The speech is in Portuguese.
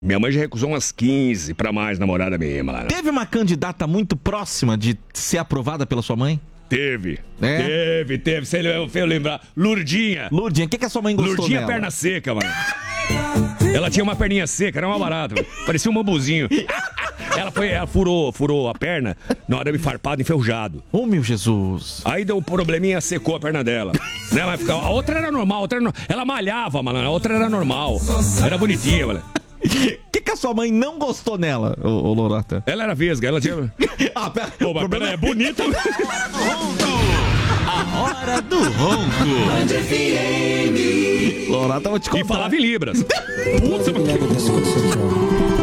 Minha mãe já recusou umas 15 pra mais namorada minha, mano. Teve uma candidata muito próxima de ser aprovada pela sua mãe? Teve. É? Teve. Você fez lembrar. Lurdinha. Lurdinha, o que a sua mãe gostou Lurdinha dela? perna seca, mano. Ela tinha uma perninha seca, era uma barata. Parecia um bambuzinho. Ela furou a perna na hora de farpado enferrujado. Oh, meu Jesus. Aí deu um probleminha, secou a perna dela. Né, mas a outra era normal, ela malhava, mano. A outra era normal. Era bonitinha, mano. O que a sua mãe não gostou nela, ô Lorota? Ela era vesga, ela tinha. O problema é bonita. A hora do ronco. Lorota, vou te contar. E falava em libras. Putz,